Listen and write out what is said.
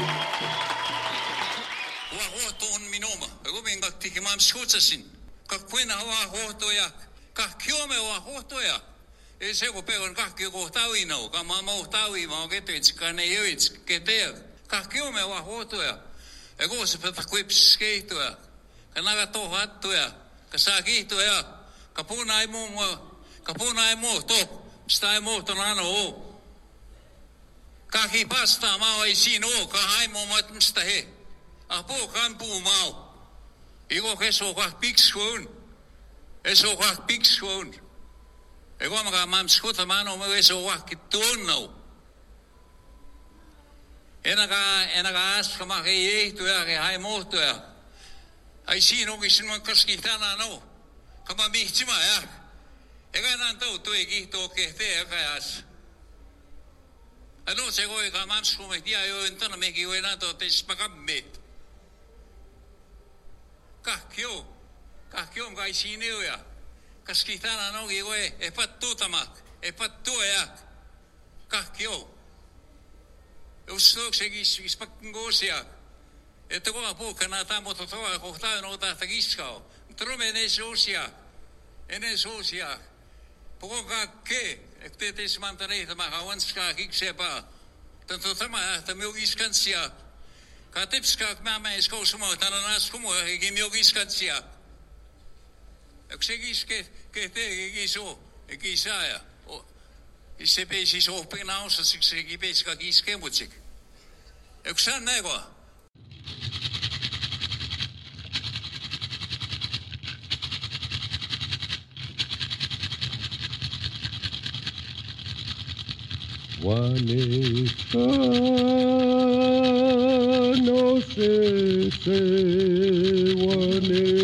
Wahotoon minoma. Rubenga tikimam skutsasin. Kakwena wahotoya. Kakiome wahotoya. Ese ko pegon kakki ko tawino. Kamamo tawi mo ketets kaneyits keter. Kakiome wahotoya. Ego se peta quips keitoya. Kanaga tohattoya. Kasakitoya. Kapuna mo to. Stai mo to nano o. Kaki pasta mau isino kahai mo matmstahe. Apo kan pu mau. Igo keso kak pikschoon. Eso kak pikschoon. Ego mga mam skuta mano mo eso kak kitoon nou. Enaga as kama kaya to ya kaya hai mo to ya. Ai sino kisin mo kaskitana no. Kama mihtima ya. Ega nanto to egi to kete kaya as. Ano se goe ka mam skumetia yo entona me ki wena to te spakamet. Kakyo kai sineo ya. Kaskitana no ki goe e pattu tamak, e pattu ya. Kakyo. Ustok se ki spakngosia. E te goa po kana tamo to toa ko ta no ta tagiskao. Trome ne sosia. Ene sosia. Poko ke ek te smantane te magawanska kiksepa. Tanto tama te milgiskansia. Ka tipska mama is ko sumo tananas kumo ge milgiskansia. Ek segis ke te giso e gisaya. O isepe si so penaus se segi peska giskembutsik. Ek san nego. Juanita, no sé, Juanita.